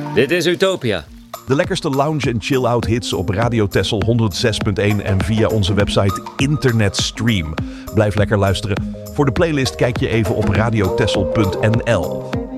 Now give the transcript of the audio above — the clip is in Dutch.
Dit is Utopia. De lekkerste lounge- en chill-out hits op Radio Texel 106.1 en via onze website Internetstream. Blijf lekker luisteren. Voor de playlist kijk je even op radiotexel.nl.